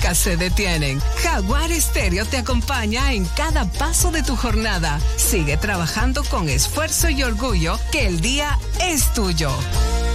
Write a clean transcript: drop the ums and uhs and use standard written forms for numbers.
nunca se detienen. Jaguar Estéreo te acompaña en cada paso de tu jornada. Sigue trabajando con esfuerzo y orgullo, que el día es tuyo.